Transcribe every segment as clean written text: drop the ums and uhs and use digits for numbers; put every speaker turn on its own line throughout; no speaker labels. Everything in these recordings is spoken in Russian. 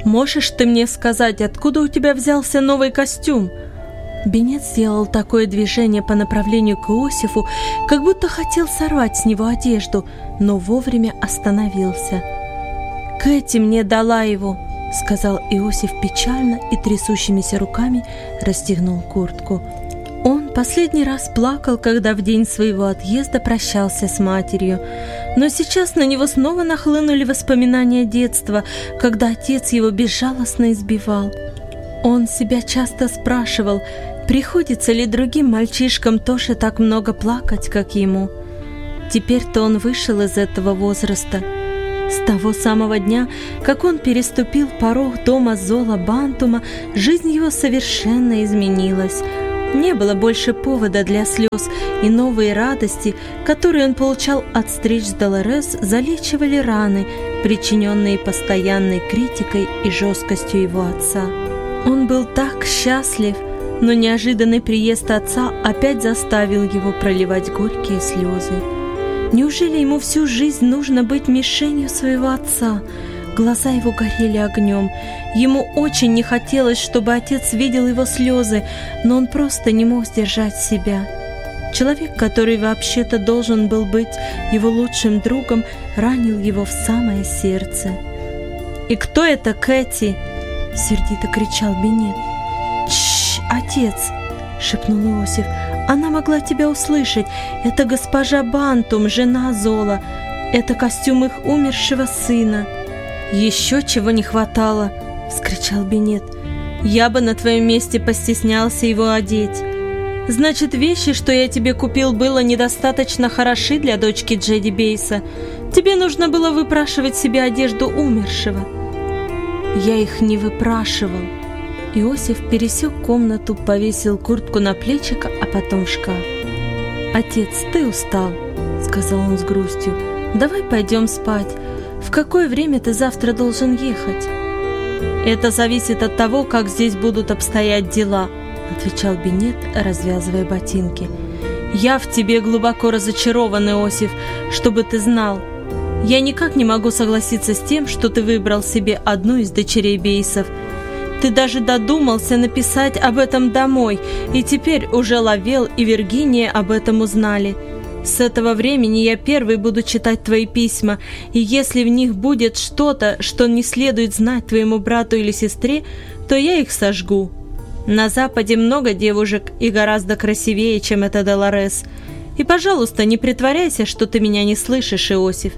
«Можешь ты мне сказать, откуда у тебя взялся новый костюм?» Беннет сделал такое движение по направлению к Иосифу, как будто хотел сорвать с него одежду, но вовремя остановился. «Кэти мне дала его», — сказал Иосиф печально и трясущимися руками расстегнул куртку. Он последний раз плакал, когда в день своего отъезда прощался с матерью, но сейчас на него снова нахлынули воспоминания детства, когда отец его безжалостно избивал. Он себя часто спрашивал, приходится ли другим мальчишкам тоже так много плакать, как ему. Теперь-то он вышел из этого возраста. С того самого дня, как он переступил порог дома Зола Бантума, жизнь его совершенно изменилась. Не было больше повода для слез, и новые радости, которые он получал от встреч с Долорес, залечивали раны, причиненные постоянной критикой и жесткостью его отца. Он был так счастлив, но неожиданный приезд отца опять заставил его проливать горькие слезы. Неужели ему всю жизнь нужно быть мишенью своего отца? Глаза его горели огнем. Ему очень не хотелось, чтобы отец видел его слезы, но он просто не мог сдержать себя. Человек, который вообще-то должен был быть его лучшим другом, ранил его в самое сердце. «И кто это Кэти?» — сердито кричал Беннет. «Тш, отец!» — шепнул Иосиф. «Она могла тебя услышать. Это госпожа Бантум, жена Зола. Это костюм их умершего сына». «Еще чего не хватало!» — вскричал Беннет. «Я бы на твоем месте постеснялся его одеть. Значит, вещи, что я тебе купил, было недостаточно хороши для дочки Джеди Бейса. Тебе нужно было выпрашивать себе одежду умершего». «Я их не выпрашивал». Иосиф пересек комнату, повесил куртку на плечико, а потом в шкаф. «Отец, ты устал», — сказал он с грустью. «Давай пойдем спать. В какое время ты завтра должен ехать?» «Это зависит от того, как здесь будут обстоять дела», — отвечал Беннет, развязывая ботинки. «Я в тебе глубоко разочарован, Иосиф, чтобы ты знал. Я никак не могу согласиться с тем, что ты выбрал себе одну из дочерей Бейсов. Ты даже додумался написать об этом домой, и теперь уже Лавел и Виргиния об этом узнали. С этого времени я первый буду читать твои письма, и если в них будет что-то, что не следует знать твоему брату или сестре, то я их сожгу. На Западе много девушек и гораздо красивее, чем эта Долорес. И, пожалуйста, не притворяйся, что ты меня не слышишь, Иосиф.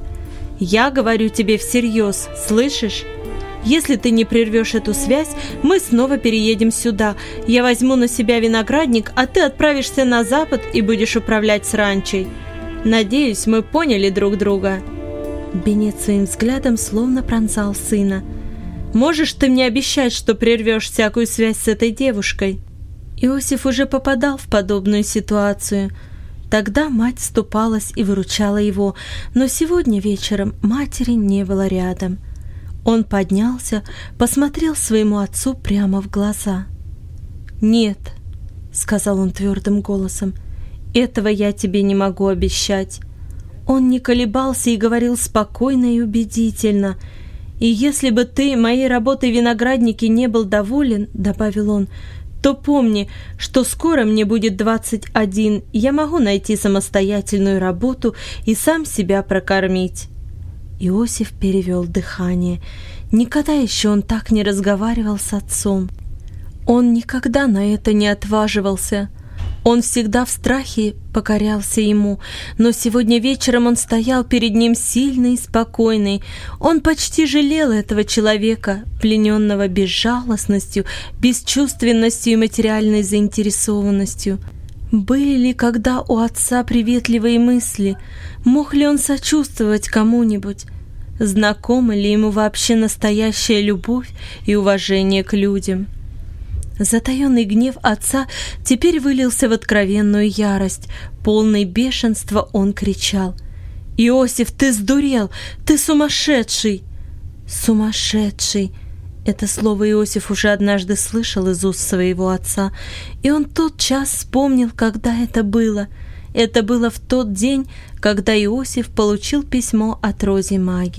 Я говорю тебе всерьез, слышишь? Если ты не прервешь эту связь, мы снова переедем сюда. Я возьму на себя виноградник, а ты отправишься на запад и будешь управлять с ранчой. Надеюсь, мы поняли друг друга». Беннет своим взглядом словно пронзал сына. «Можешь ты мне обещать, что прервешь всякую связь с этой девушкой?» Иосиф уже попадал в подобную ситуацию. Тогда мать вступалась и выручала его, но сегодня вечером матери не было рядом. Он поднялся, посмотрел своему отцу прямо в глаза. «Нет», — сказал он твердым голосом, — «этого я тебе не могу обещать». Он не колебался и говорил спокойно и убедительно. «И если бы ты моей работой в винограднике не был доволен, — добавил он, — то помни, что скоро мне будет 21, и я могу найти самостоятельную работу и сам себя прокормить». Иосиф перевел дыхание. Никогда еще он так не разговаривал с отцом. Он никогда на это не отваживался. Он всегда в страхе покорялся ему, но сегодня вечером он стоял перед ним сильный и спокойный. Он почти жалел этого человека, плененного безжалостностью, бесчувственностью и материальной заинтересованностью. Были ли когда у отца приветливые мысли? Мог ли он сочувствовать кому-нибудь? Знакома ли ему вообще настоящая любовь и уважение к людям? Затаенный гнев отца теперь вылился в откровенную ярость. Полный бешенства он кричал: «Иосиф, ты сдурел! Ты сумасшедший!» «Сумасшедший!» Это слово Иосиф уже однажды слышал из уст своего отца, и он тотчас вспомнил, когда это было. Это было в тот день, когда Иосиф получил письмо от Рози Маги.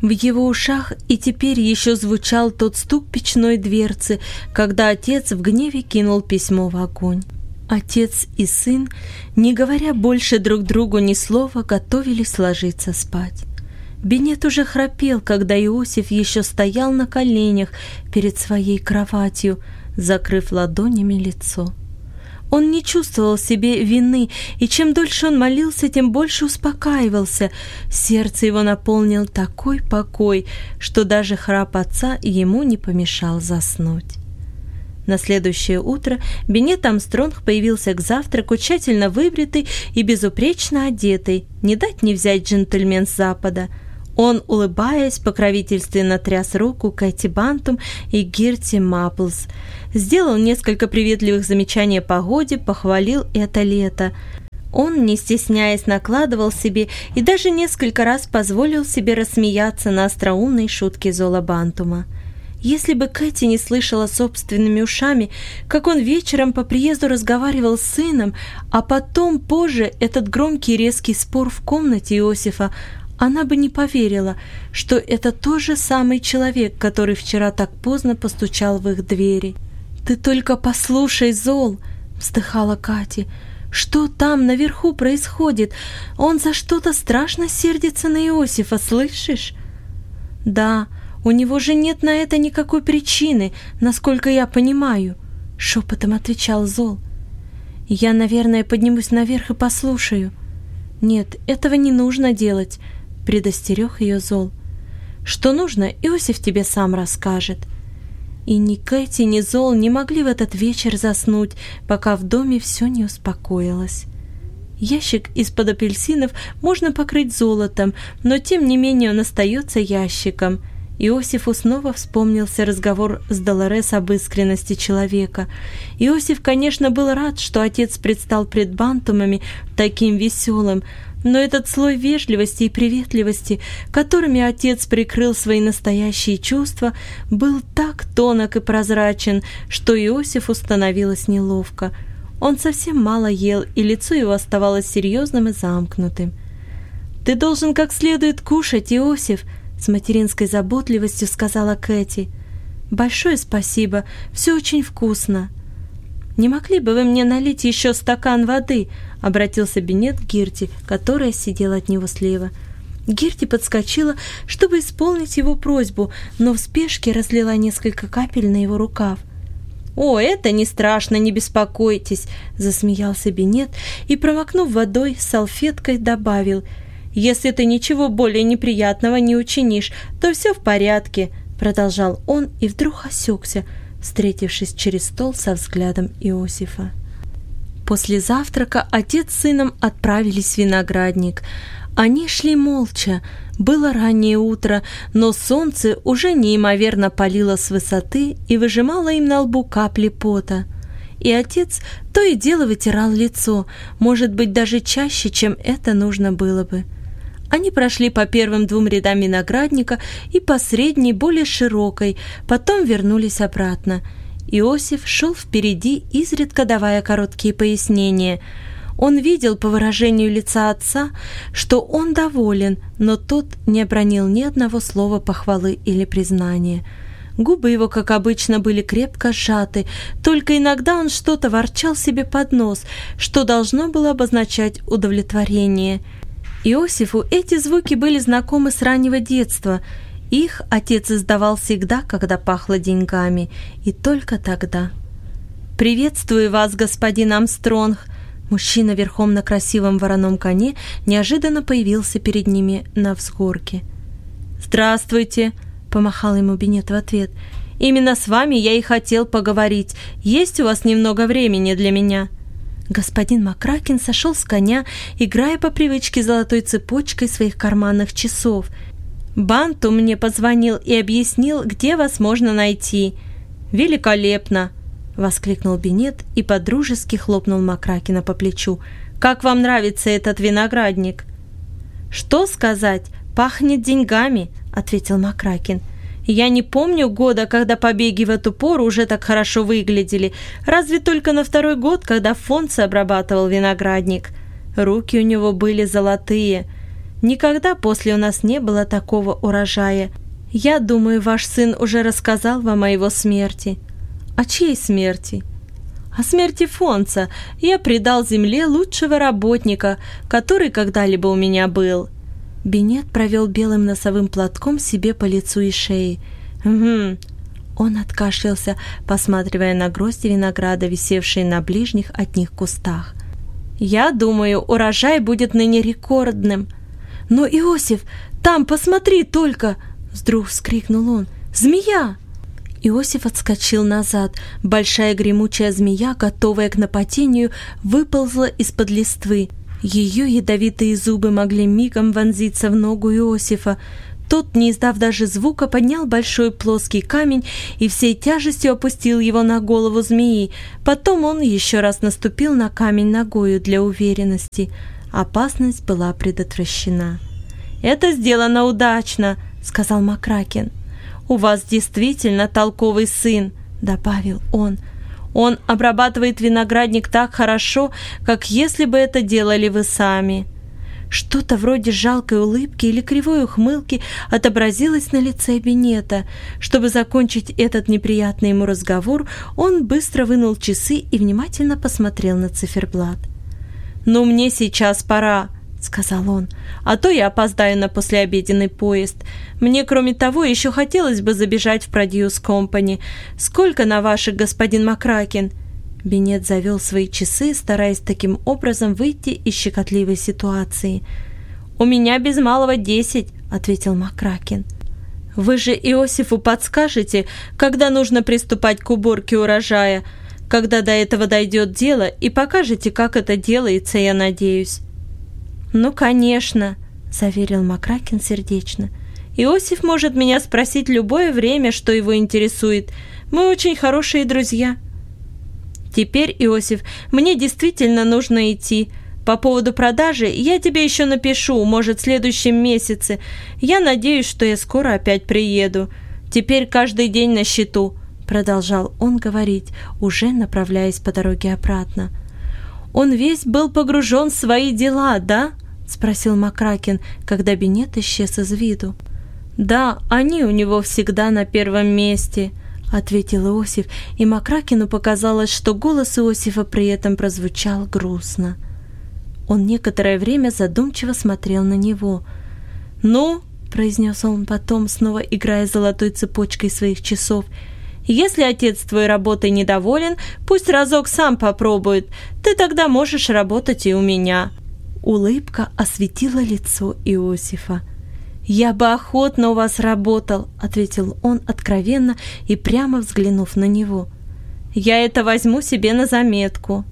В его ушах и теперь еще звучал тот стук печной дверцы, когда отец в гневе кинул письмо в огонь. Отец и сын, не говоря больше друг другу ни слова, готовились ложиться спать. Бенет уже храпел, когда Иосиф еще стоял на коленях перед своей кроватью, закрыв ладонями лицо. Он не чувствовал в себе вины, и чем дольше он молился, тем больше успокаивался. Сердце его наполнил такой покой, что даже храп отца ему не помешал заснуть. На следующее утро Бенет Армстронг появился к завтраку, тщательно выбритый и безупречно одетый, не дать не взять джентльмен с Запада. Он, улыбаясь, покровительственно тряс руку Кэти Бантум и Герти Мапплс, сделал несколько приветливых замечаний о погоде, похвалил это лето. Он, не стесняясь, накладывал себе и даже несколько раз позволил себе рассмеяться на остроумной шутке Зола Бантума. Если бы Кэти не слышала собственными ушами, как он вечером по приезду разговаривал с сыном, а потом позже этот громкий и резкий спор в комнате Иосифа, она бы не поверила, что это тот же самый человек, который вчера так поздно постучал в их двери. «Ты только послушай, Зол!» — вздыхала Катя. «Что там наверху происходит? Он за что-то страшно сердится на Иосифа, слышишь?» «Да, у него же нет на это никакой причины, насколько я понимаю», — шепотом отвечал Зол. «Я, наверное, поднимусь наверх и послушаю». «Нет, этого не нужно делать», — предостерег ее Зол. «Что нужно, Иосиф тебе сам расскажет». И ни Кэти, ни Зол не могли в этот вечер заснуть, пока в доме все не успокоилось. Ящик из-под апельсинов можно покрыть золотом, но тем не менее он остается ящиком. Иосифу снова вспомнился разговор с Долорес об искренности человека. Иосиф, конечно, был рад, что отец предстал пред Бантумами таким веселым, но этот слой вежливости и приветливости, которыми отец прикрыл свои настоящие чувства, был так тонок и прозрачен, что Иосифу становилось неловко. Он совсем мало ел, и лицо его оставалось серьезным и замкнутым. «Ты должен как следует кушать, Иосиф», — с материнской заботливостью сказала Кэти. «Большое спасибо, все очень вкусно». «Не могли бы вы мне налить еще стакан воды?» — обратился Бенет к Герти, которая сидела от него слева. Герти подскочила, чтобы исполнить его просьбу, но в спешке разлила несколько капель на его рукав. «О, это не страшно, не беспокойтесь», — засмеялся Бенет и, промокнув водой, салфеткой добавил: «Если ты ничего более неприятного не учинишь, то все в порядке», — продолжал он и вдруг осекся, встретившись через стол со взглядом Иосифа. После завтрака отец с сыном отправились в виноградник. Они шли молча. Было раннее утро, но солнце уже неимоверно палило с высоты и выжимало им на лбу капли пота. И отец то и дело вытирал лицо, может быть, даже чаще, чем это нужно было бы. Они прошли по первым 2 рядам виноградника и по средней, более широкой, потом вернулись обратно. Иосиф шел впереди, изредка давая короткие пояснения. Он видел по выражению лица отца, что он доволен, но тот не обронил ни одного слова похвалы или признания. Губы его, как обычно, были крепко сжаты, только иногда он что-то ворчал себе под нос, что должно было обозначать удовлетворение. Иосифу эти звуки были знакомы с раннего детства. Их отец издавал всегда, когда пахло деньгами, и только тогда. «Приветствую вас, господин Армстронг!» Мужчина верхом на красивом вороном коне неожиданно появился перед ними на взгорке. «Здравствуйте!» — помахал ему Бенет в ответ. «Именно с вами я и хотел поговорить. Есть у вас немного времени для меня?» Господин Макракен сошел с коня, играя по привычке золотой цепочкой своих карманных часов. «Бантум мне позвонил и объяснил, где вас можно найти». «Великолепно!» — воскликнул Бенет и подружески хлопнул Макракена по плечу. «Как вам нравится этот виноградник?» «Что сказать? Пахнет деньгами», — ответил Макракен. «Я не помню года, когда побеги в эту пору уже так хорошо выглядели, разве только на 2-й год, когда Фонце обрабатывал виноградник. Руки у него были золотые. Никогда после у нас не было такого урожая. Я думаю, ваш сын уже рассказал вам о его смерти». «О чьей смерти?» «О смерти Фонца. Я предал земле лучшего работника, который когда-либо у меня был». Беннет провел белым носовым платком себе по лицу и шее. «Угу». Он откашлялся, посматривая на грозди винограда, висевшие на ближних от них кустах. «Я думаю, урожай будет ныне рекордным». «Но, Иосиф, там, посмотри только!» Вдруг вскрикнул он. «Змея!» Иосиф отскочил назад. Большая гремучая змея, готовая к нападению, выползла из-под листвы. Ее ядовитые зубы могли мигом вонзиться в ногу Иосифа. Тот, не издав даже звука, поднял большой плоский камень и всей тяжестью опустил его на голову змеи. Потом он еще раз наступил на камень ногою для уверенности. Опасность была предотвращена. «Это сделано удачно», — сказал Макракен. «У вас действительно толковый сын», — добавил он. «Он обрабатывает виноградник так хорошо, как если бы это делали вы сами». Что-то вроде жалкой улыбки или кривой ухмылки отобразилось на лице Беннета. Чтобы закончить этот неприятный ему разговор, он быстро вынул часы и внимательно посмотрел на циферблат. «Ну, мне сейчас пора», — сказал он, — «а то я опоздаю на послеобеденный поезд. Мне, кроме того, еще хотелось бы забежать в Produce Company. Сколько на ваших, господин Макракен?» Беннет завел свои часы, стараясь таким образом выйти из щекотливой ситуации. «У меня без малого 10», — ответил Макракен. «Вы же Иосифу подскажете, когда нужно приступать к уборке урожая, когда до этого дойдет дело, и покажете, как это делается, я надеюсь». «Ну, конечно», — заверил Макракен сердечно. «Иосиф может меня спросить любое время, что его интересует. Мы очень хорошие друзья». «Теперь, Иосиф, мне действительно нужно идти. По поводу продажи я тебе еще напишу, может, в следующем месяце. Я надеюсь, что я скоро опять приеду. Теперь каждый день на счету», — продолжал он говорить, уже направляясь по дороге обратно. «Он весь был погружен в свои дела, да?» — спросил Макракен, когда Беннет исчез из виду. «Да, они у него всегда на первом месте», — ответил Иосиф, и Макракену показалось, что голос Иосифа при этом прозвучал грустно. Он некоторое время задумчиво смотрел на него. «Ну», — произнес он потом, снова играя золотой цепочкой своих часов, «если отец твой работой недоволен, пусть разок сам попробует. Ты тогда можешь работать и у меня». Улыбка осветила лицо Иосифа. «Я бы охотно у вас работал», — ответил он откровенно и прямо взглянув на него. «Я это возьму себе на заметку».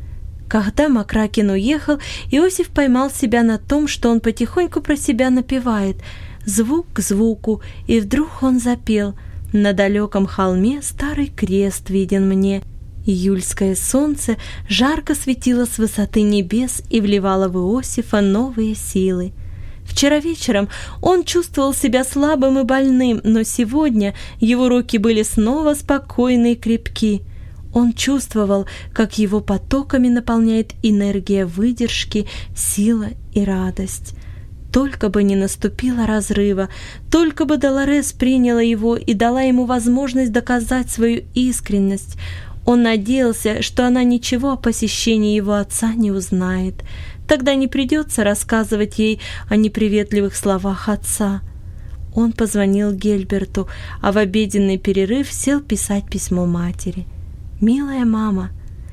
Когда Макракен уехал, Иосиф поймал себя на том, что он потихоньку про себя напевает, звук к звуку, и вдруг он запел: «На далеком холме старый крест виден мне». Июльское солнце жарко светило с высоты небес и вливало в Иосифа новые силы. Вчера вечером он чувствовал себя слабым и больным, но сегодня его руки были снова спокойны и крепки. Он чувствовал, как его потоками наполняет энергия выдержки, сила и радость. Только бы не наступило разрыва, только бы Долорес приняла его и дала ему возможность доказать свою искренность. Он надеялся, что она ничего о посещении его отца не узнает. Тогда не придется рассказывать ей о неприветливых словах отца. Он позвонил Гельберту, а в обеденный перерыв сел писать письмо матери. «Милая мама,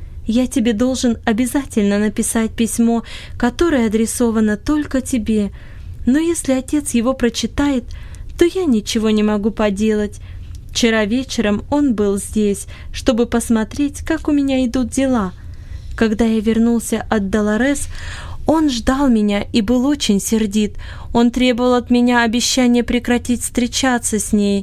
я тебе должен обязательно написать письмо, которое адресовано только тебе, но если отец его прочитает, то я ничего не могу поделать. Вчера вечером он был здесь, чтобы посмотреть, как у меня идут дела. Когда я вернулся от Долорес, он ждал меня и был очень сердит. Он требовал от меня обещания прекратить встречаться с ней.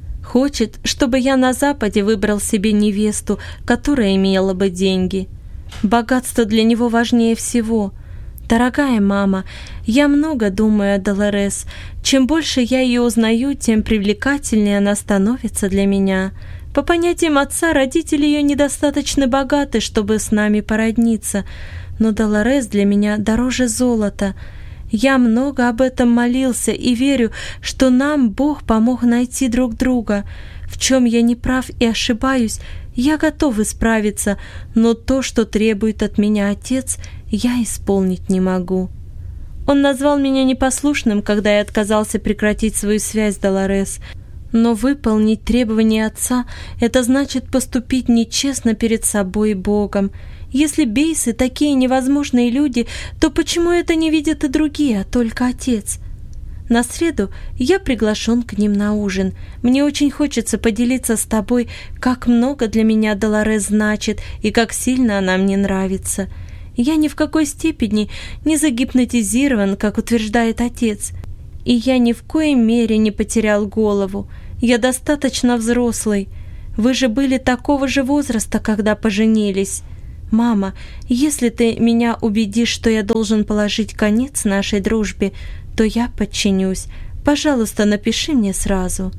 Хочет, чтобы я на Западе выбрал себе невесту, которая имела бы деньги. Богатство для него важнее всего. Дорогая мама, я много думаю о Долорес. Чем больше я ее узнаю, тем привлекательнее она становится для меня. По понятиям отца, родители ее недостаточно богаты, чтобы с нами породниться, но Долорес для меня дороже золота. Я много об этом молился и верю, что нам Бог помог найти друг друга. В чем я не прав и ошибаюсь, я готов исправиться, но то, что требует от меня Отец, я исполнить не могу». Он назвал меня непослушным, когда я отказался прекратить свою связь с Долорес. Но выполнить требования Отца — это значит поступить нечестно перед собой и Богом. Если бейсы такие невозможные люди, то почему это не видят и другие, а только Отец? На среду я приглашен к ним на ужин. Мне очень хочется поделиться с тобой, как много для меня Долорес значит и как сильно она мне нравится. Я ни в какой степени не загипнотизирован, как утверждает Отец. И я ни в коей мере не потерял голову. Я достаточно взрослый. Вы же были такого же возраста, когда поженились. Мама, если ты меня убедишь, что я должен положить конец нашей дружбе, то я подчинюсь. Пожалуйста, напиши мне сразу.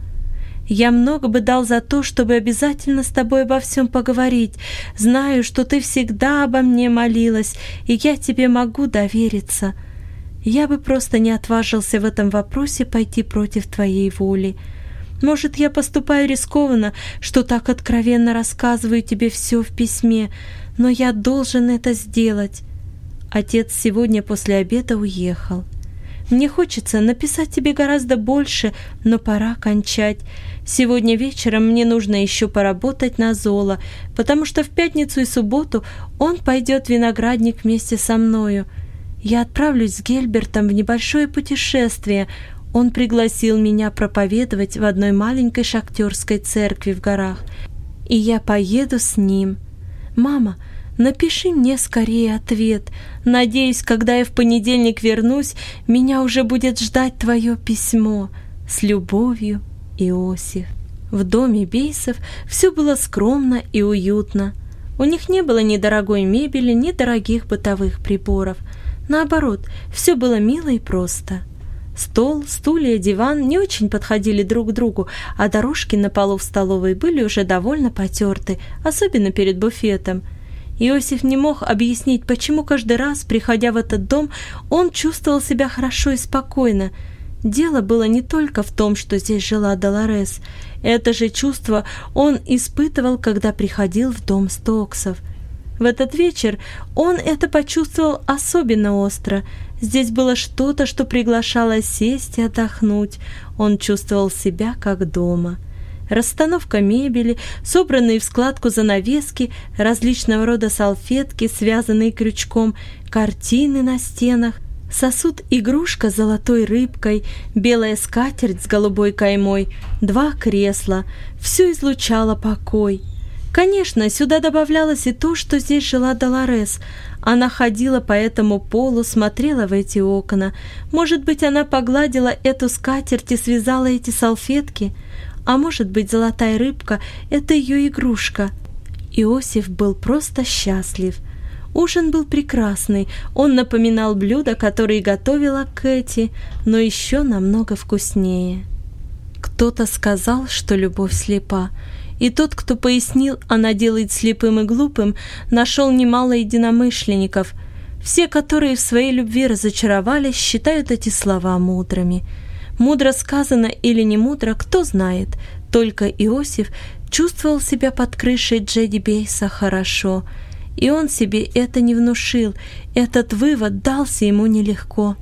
Я много бы дал за то, чтобы обязательно с тобой обо всем поговорить. Знаю, что ты всегда обо мне молилась, и я тебе могу довериться. Я бы просто не отважился в этом вопросе пойти против твоей воли. Может, я поступаю рискованно, что так откровенно рассказываю тебе все в письме, но я должен это сделать. Отец сегодня после обеда уехал. Мне хочется написать тебе гораздо больше, но пора кончать. Сегодня вечером мне нужно еще поработать на Золо, потому что в пятницу и субботу он пойдет в виноградник вместе со мною. Я отправлюсь с Гельбертом в небольшое путешествие. Он пригласил меня проповедовать в одной маленькой шахтерской церкви в горах, и я поеду с ним. Мама, напиши мне скорее ответ. Надеюсь, когда я в понедельник вернусь, меня уже будет ждать твое письмо. С любовью, Иосиф. В доме Бейсов все было скромно и уютно. У них не было ни дорогой мебели, ни дорогих бытовых приборов. Наоборот, все было мило и просто. Стол, стулья, диван не очень подходили друг к другу, а дорожки на полу в столовой были уже довольно потерты, особенно перед буфетом. Иосиф не мог объяснить, почему каждый раз, приходя в этот дом, он чувствовал себя хорошо и спокойно. Дело было не только в том, что здесь жила Долорес. Это же чувство он испытывал, когда приходил в дом Стоксов. В этот вечер он это почувствовал особенно остро. Здесь было что-то, что приглашало сесть и отдохнуть. Он чувствовал себя как дома. Расстановка мебели, собранные в складку занавески, различного рода салфетки, связанные крючком, картины на стенах, сосуд-игрушка с золотой рыбкой, белая скатерть с голубой каймой, 2 кресла — все излучало покой. Конечно, сюда добавлялось и то, что здесь жила Долорес. Она ходила по этому полу, смотрела в эти окна. Может быть, она погладила эту скатерть и связала эти салфетки? А может быть, золотая рыбка — это ее игрушка? Иосиф был просто счастлив. Ужин был прекрасный, он напоминал блюда, которые готовила Кэти, но еще намного вкуснее. Кто-то сказал, что любовь слепа, и тот, кто пояснил, она делает слепым и глупым, нашел немало единомышленников. Все, которые в своей любви разочаровались, считают эти слова мудрыми. Мудро сказано или не мудро, кто знает, только Иосиф чувствовал себя под крышей Джеди Бейса хорошо, и он себе это не внушил, этот вывод дался ему нелегко.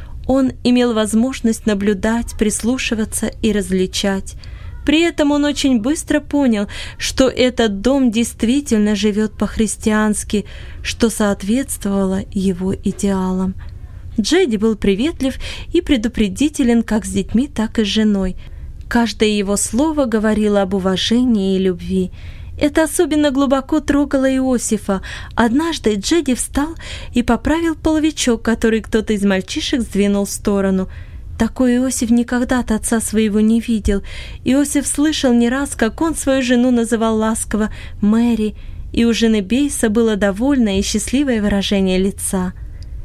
Он имел возможность наблюдать, прислушиваться и различать. При этом он очень быстро понял, что этот дом действительно живет по-христиански, что соответствовало его идеалам. Джеди был приветлив и предупредителен как с детьми, так и с женой. Каждое его слово говорило об уважении и любви. Это особенно глубоко трогало Иосифа. Однажды Джеди встал и поправил половичок, который кто-то из мальчишек сдвинул в сторону. Такой Иосиф никогда от отца своего не видел. Иосиф слышал не раз, как он свою жену называл ласково «Мэри», и у жены Бейса было довольное и счастливое выражение лица.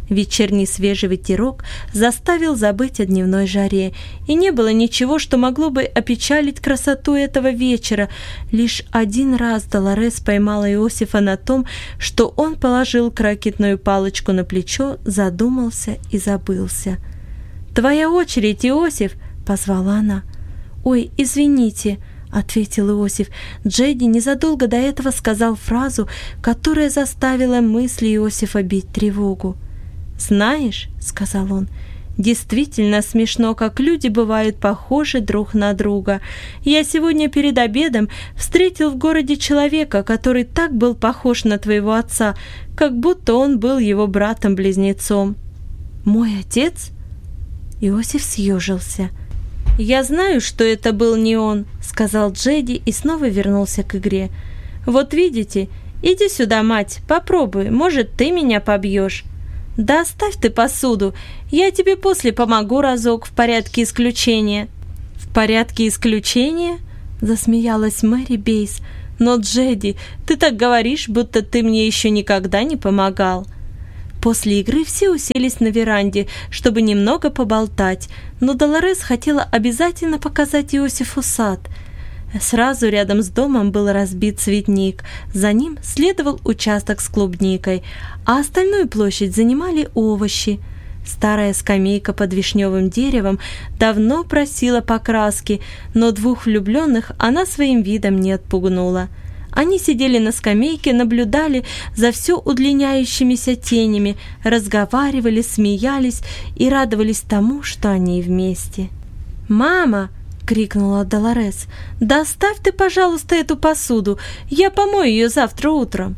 Вечерний свежий ветерок заставил забыть о дневной жаре, и не было ничего, что могло бы опечалить красоту этого вечера. Лишь один раз Долорес поймала Иосифа на том, что он положил крокетную палочку на плечо, задумался и забылся. «Твоя очередь, Иосиф!» — позвала она. «Ой, извините!» — ответил Иосиф. Джеди незадолго до этого сказал фразу, которая заставила мысли Иосифа бить тревогу. «Знаешь, — сказал он, — действительно смешно, как люди бывают похожи друг на друга. Я сегодня перед обедом встретил в городе человека, который так был похож на твоего отца, как будто он был его братом-близнецом». «Мой отец?» Иосиф съежился. «Я знаю, что это был не он», — сказал Джеди и снова вернулся к игре. «Вот видите, иди сюда, мать, попробуй, может, ты меня побьешь». «Да оставь ты посуду, я тебе после помогу разок в порядке исключения». «В порядке исключения?» — засмеялась Мэри Бейс. «Но, Джеди, ты так говоришь, будто ты мне еще никогда не помогал». После игры все уселись на веранде, чтобы немного поболтать, но Долорес хотела обязательно показать Иосифу сад. Сразу рядом с домом был разбит цветник, за ним следовал участок с клубникой, а остальную площадь занимали овощи. Старая скамейка под вишневым деревом давно просила покраски, но двух влюбленных она своим видом не отпугнула. Они сидели на скамейке, наблюдали за все удлиняющимися тенями, разговаривали, смеялись и радовались тому, что они вместе. «Мама!» — крикнула Долорес. «Да оставь ты, пожалуйста, эту посуду, я помою ее завтра утром».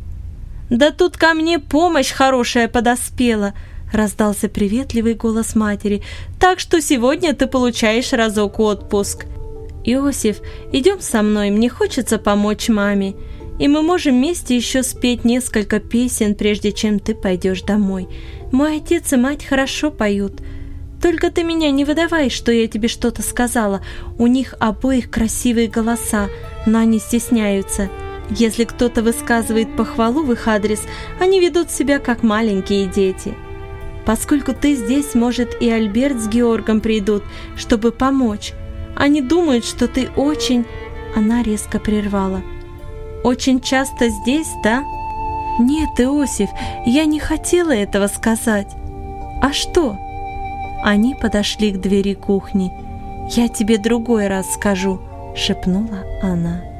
«Да тут ко мне помощь хорошая подоспела!» — раздался приветливый голос матери. «Так что сегодня ты получаешь разок отпуск». «Иосиф, идем со мной, мне хочется помочь маме, и мы можем вместе еще спеть несколько песен, прежде чем ты пойдешь домой. Мой отец и мать хорошо поют. Только ты меня не выдавай, что я тебе что-то сказала. У них обоих красивые голоса, но они стесняются. Если кто-то высказывает похвалу в их адрес, они ведут себя как маленькие дети. Поскольку ты здесь, может, и Альберт с Георгом придут, чтобы помочь. Они думают, что ты очень...» Она резко прервала. «Очень часто здесь, да?» «Нет, Иосиф, я не хотела этого сказать». «А что?» Они подошли к двери кухни. «Я тебе другой раз скажу», — шепнула она.